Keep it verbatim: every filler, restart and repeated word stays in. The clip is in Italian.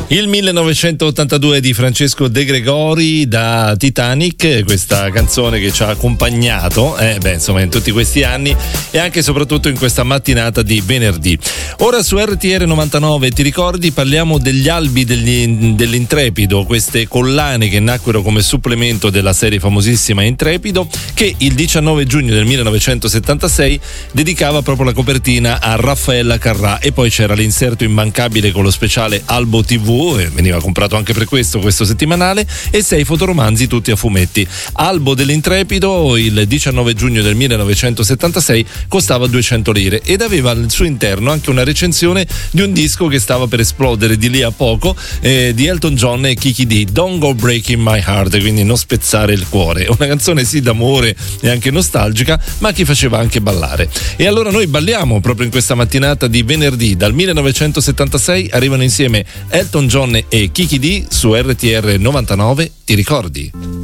Il millenovecentottantadue di Francesco De Gregori da Titanic, questa canzone che ci ha accompagnato eh, beh, insomma, in tutti questi anni e anche e soprattutto in questa mattinata di venerdì. Ora su R T R novantanove, ti ricordi, parliamo degli albi degli, dell'Intrepido, queste collane che nacquero come supplemento della serie famosissima Intrepido, che il diciannove giugno del millenovecentosettantasei dedicava proprio la copertina a Raffaella Carrà, e poi c'era l'inserto immancabile con lo speciale Albo tivù, veniva comprato anche per questo questo settimanale, e sei fotoromanzi tutti a fumetti. Albo dell'Intrepido il diciannove giugno del millenovecentosettantasei costava duecento lire ed aveva al suo interno anche una recensione di un disco che stava per esplodere di lì a poco, eh, di Elton John e Kiki D, Don't Go Breaking My Heart, quindi non spezzare il cuore, una canzone sì d'amore e anche nostalgica, ma che faceva anche ballare. E allora noi balliamo proprio in questa mattinata di venerdì. Dal millenovecentosettantasei arrivano insieme Elton John e Kiki D su R T R novantanove, ti ricordi?